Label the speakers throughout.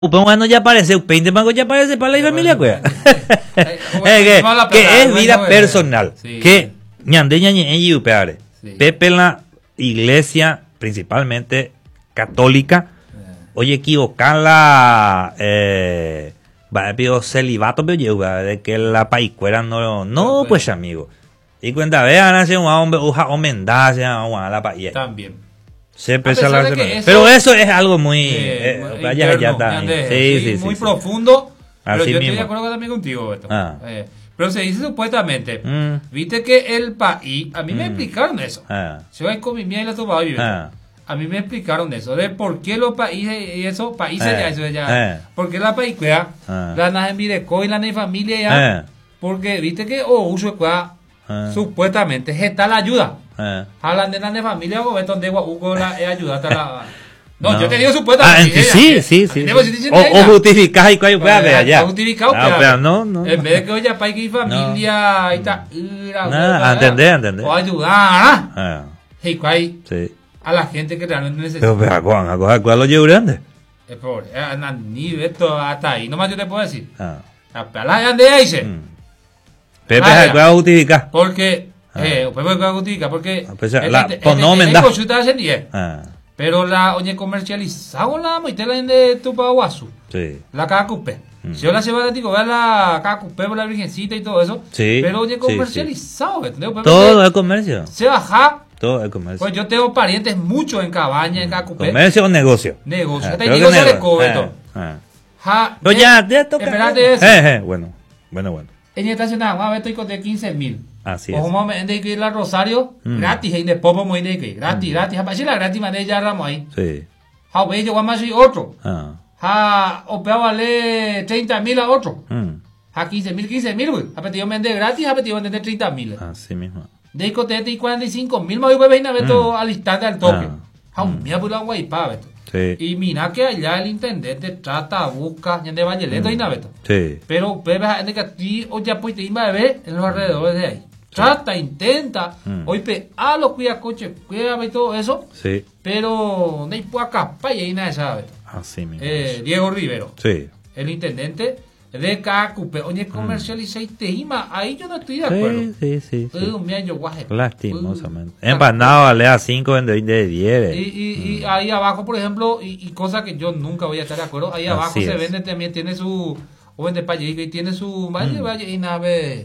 Speaker 1: Pues bueno, ya aparece, un 20 mango ya aparece para la familia, cuya. Que es vida personal. Que ñandeña ñe upeare. Pepe la iglesia, principalmente católica, oye, equivocarla, pido celibato, pero de que la paicuera no, pues amigo. Y cuenta, vean, hace un hombre, uja, homendaje, la paía.
Speaker 2: También.
Speaker 1: Siempre se la hace. Pero eso es algo muy.
Speaker 2: Muy profundo. Pero yo estoy de acuerdo también contigo, Beto. Pero se dice supuestamente. Viste que el país. A mí me explicaron eso. Yo voy con mi miel y la tomaba y a mí me explicaron eso. De por qué los países. Y eso, países ya, eso ya. Porque la país, la najen videco y la ne familia ya. Porque viste que. Uso supuestamente está la ayuda. Hablan de la familia o donde Hugo la ayuda hasta la. No, yo te digo supuestamente.
Speaker 1: Sí. O justificás y cuál es ya.
Speaker 2: Justificado,
Speaker 1: pero no.
Speaker 2: En vez de que oye, país y familia y tal.
Speaker 1: Entender.
Speaker 2: O ayudar. Y cuál. A la gente que realmente necesita.
Speaker 1: Pero ¿cuál lo llevo grande?
Speaker 2: Es por. Ni Beto hasta ahí. Nomás yo te puedo decir. La grande dice.
Speaker 1: Pepe se puede justificar.
Speaker 2: Porque. Pepe puede justificar porque.
Speaker 1: No me da.
Speaker 2: Pero la oye comercializado la moitela de Tupaguasu.
Speaker 1: Sí.
Speaker 2: La cacupe. Si yo la llevo a ti, ver la cacupe por la virgencita y todo eso.
Speaker 1: Sí.
Speaker 2: Pero oye comercializado.
Speaker 1: Todo es comercio.
Speaker 2: Se baja.
Speaker 1: Todo es comercio.
Speaker 2: Pues yo tengo parientes muchos en Cabaña, en Cacupe.
Speaker 1: ¿Comercio o negocio?
Speaker 2: Negocio. Hasta ahí negocio de cobeto.
Speaker 1: Pero ya toca.
Speaker 2: Espérate eso.
Speaker 1: Bueno.
Speaker 2: En esta ciudad, vamos a ver, estoy con 15.000.
Speaker 1: Así es.
Speaker 2: O vamos a ir a Rosario, gratis, y después vamos a ir gratis. Si la gratis, mané ya ramos ahí.
Speaker 1: Sí.
Speaker 2: Ha, ve, yo vamos a ir otro. O peor vale 30.000 a otro. A 15.000, güey. A petido vender gratis, a petido vender 30.000.
Speaker 1: Así mismo.
Speaker 2: De ahí contete y 45.000, me voy a ver al instante al toque. Mira, por la guaypa, Beto.
Speaker 1: Sí.
Speaker 2: Y mira que allá el intendente trata, busca, ya de Vallereto y Naveto.
Speaker 1: Sí.
Speaker 2: Pero ve gente que a ti o ya pues te iba a ver en los alrededores de ahí. Trata, intenta, hoy a los cuida coche, cuida y todo eso.
Speaker 1: Sí.
Speaker 2: Pero no hay por acá, y ahí nada sabe.
Speaker 1: Así mismo.
Speaker 2: Diego Rivero.
Speaker 1: Sí.
Speaker 2: El intendente de Cacupe, oye, comercializa y te ima, ahí yo no estoy de acuerdo.
Speaker 1: Sí.
Speaker 2: Lastimosamente.
Speaker 1: Empanado vale a 5 en de 10.
Speaker 2: Y ahí abajo, por ejemplo, y cosa que yo nunca voy a estar de acuerdo, ahí abajo se vende también, tiene su, o vende payica y tiene su vaya y nave.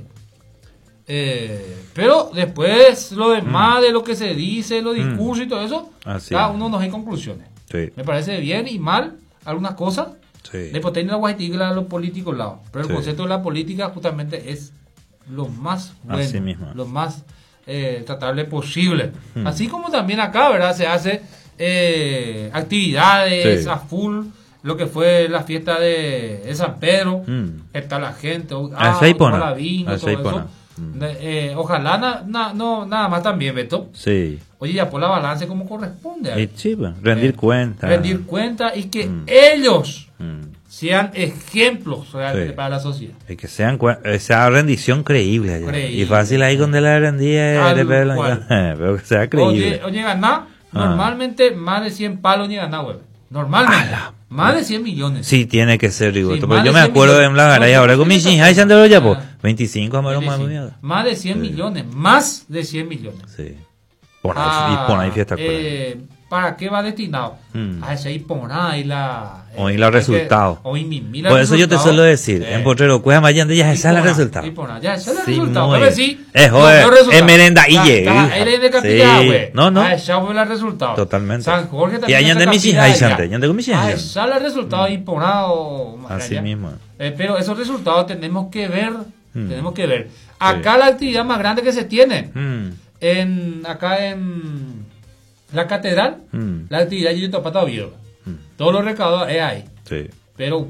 Speaker 2: Pero después lo demás de lo que se dice, los discursos y todo eso, cada uno nos hay conclusiones.
Speaker 1: Sí.
Speaker 2: Me parece bien y mal algunas cosas.
Speaker 1: Sí.
Speaker 2: Después tiene la guajitigla a los políticos lados. Pero el concepto de la política justamente es lo más bueno, lo más tratable posible. Así como también acá, ¿verdad? Se hace actividades a full. Lo que fue la fiesta de San Pedro. Está la gente. La vino, todo eso. Ojalá nada más también, Beto.
Speaker 1: Sí.
Speaker 2: Oye, ya por la balance como corresponde.
Speaker 1: Rendir cuenta.
Speaker 2: Rendir cuenta y que ellos sean ejemplos realmente para la sociedad.
Speaker 1: Y que sea rendición creíble, y fácil ahí donde la rendía pero que sea creíble.
Speaker 2: Oye, ganar normalmente más de 100 palos ni ganar, güey. Normalmente. Más de 100 millones.
Speaker 1: Sí, tiene que ser rigoto. Pero yo me acuerdo de la garay ahora con mi hija, ya 25
Speaker 2: más de 100 millones. Más de 100 millones.
Speaker 1: Sí. Y pon ahí fiesta.
Speaker 2: ¿Para qué va destinado? A ese Iponá y la...
Speaker 1: O y los resultados. Por eso yo te suelo decir, en Potrero Cueva Mayande ya ese es el resultado.
Speaker 2: Ya ese es el resultado. Pero sí,
Speaker 1: es merenda y
Speaker 2: es de capilla, güey.
Speaker 1: No.
Speaker 2: Ese fue el resultado.
Speaker 1: Totalmente.
Speaker 2: San Jorge
Speaker 1: también. Y allá de mis hijas, ese es
Speaker 2: el resultado Iponá.
Speaker 1: Así mismo.
Speaker 2: Pero esos resultados tenemos que ver. Acá la actividad más grande que se tiene, acá en la catedral, la actividad de Topata Oviedo. Todos los recaudados es ahí.
Speaker 1: Sí.
Speaker 2: Pero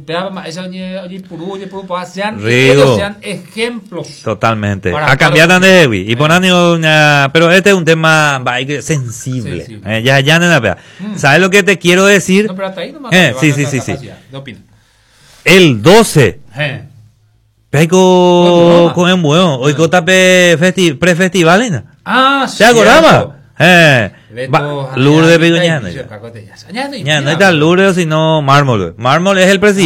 Speaker 2: sean ejemplos.
Speaker 1: Totalmente. A cambiar de Ewi. Y pero este es un tema sensible.
Speaker 2: Sí.
Speaker 1: Ya no la ¿Sabes lo que te quiero decir?
Speaker 2: No, pero hasta ahí nomás.
Speaker 1: Sí.
Speaker 2: ¿Qué opinas?
Speaker 1: El 12. Con el huevo. Hoy cota pre-festival.
Speaker 2: ¿Te
Speaker 1: acordabas? Lourdes Pico ñano. No está Lourdes, sino Mármol. Mármol es el presidente.